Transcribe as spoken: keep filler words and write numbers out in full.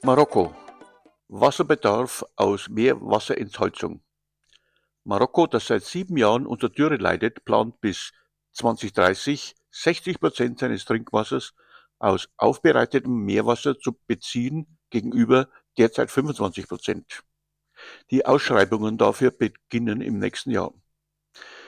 Marokko: Wasserbedarf aus Meerwasserentsalzung. Marokko, das seit sieben Jahren unter Dürre leidet, plant bis zweitausenddreißig sechzig Prozent seines Trinkwassers aus aufbereitetem Meerwasser zu beziehen, gegenüber derzeit fünfundzwanzig Prozent. Die Ausschreibungen dafür beginnen im nächsten Jahr.